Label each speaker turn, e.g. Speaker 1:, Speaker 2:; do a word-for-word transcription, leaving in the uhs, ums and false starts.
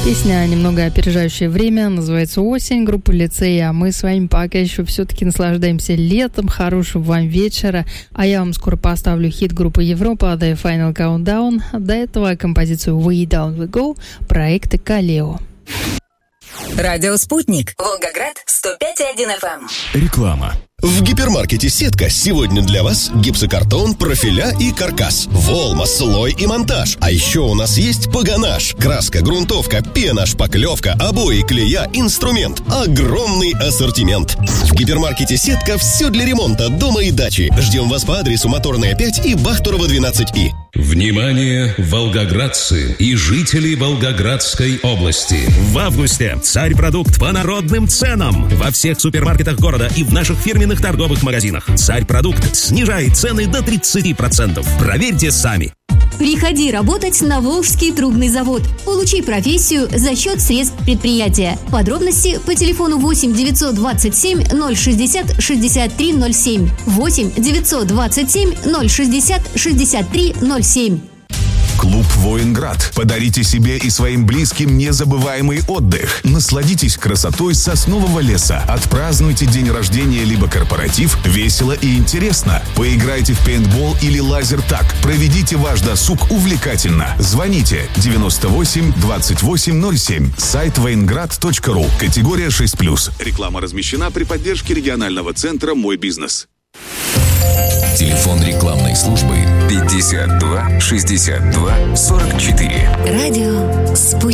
Speaker 1: Песня, немного опережающая время, называется «Осень», группа «Лицей», а мы с вами пока еще все-таки наслаждаемся летом. Хорошего вам вечера, а я вам скоро поставлю хит группы Европа «The Final Countdown», до этого композицию «Way Down We Go» проекта «Калео».
Speaker 2: Радио «Спутник», Волгоград, сто пять и один эф эм.
Speaker 3: Реклама. В гипермаркете «Сетка» сегодня для вас гипсокартон, профиля и каркас, волма, слой и монтаж. А еще у нас есть погонаж, краска, грунтовка, пена, шпаклевка, обои, клея, инструмент. Огромный ассортимент. В гипермаркете «Сетка» все для ремонта дома и дачи. Ждем вас по адресу Моторная пять и Бахтурова двенадцать И.
Speaker 4: Внимание, волгоградцы и жители Волгоградской области!
Speaker 5: В августе «Царь-продукт» по народным ценам во всех супермаркетах города и в наших фирменных торговых магазинах. «Царь-продукт» снижает цены до тридцати процентов. Проверьте сами.
Speaker 6: Приходи работать на Волжский трубный завод. Получи профессию за счет средств предприятия. Подробности по телефону восемь девятьсот двадцать семь ноль шестьдесят шестьдесят три ноль семь. восемь девятьсот двадцать семь ноль шестьдесят шестьдесят три ноль семь.
Speaker 7: Клуб «Военград». Подарите себе и своим близким незабываемый отдых. Насладитесь красотой соснового леса. Отпразднуйте день рождения либо корпоратив весело и интересно. Поиграйте в пейнтбол или лазертаг. Проведите ваш досуг увлекательно. Звоните девяносто восемь двадцать восемь ноль семь. Сайт военград точка ру. Категория шесть плюс. Реклама размещена при поддержке регионального центра «Мой бизнес».
Speaker 8: Телефон рекламной службы пятьдесят два шестьдесят два сорок четыре.
Speaker 6: Радио «Спутник».